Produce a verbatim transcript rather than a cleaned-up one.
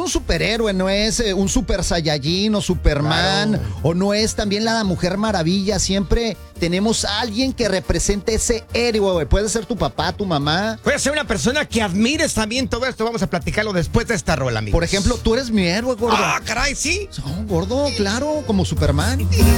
un superhéroe, no es eh, un super saiyajin o Superman, claro. O no es también la Mujer Maravilla. Siempre tenemos a alguien que represente ese héroe, güey. Puede ser tu papá, tu mamá. Puede ser una persona que admires también. Todo esto vamos a platicarlo después de esta rola, amigos. Por ejemplo, tú eres mi héroe, gordo. Ah, caray, ¿sí? No, gordo, claro, como Superman.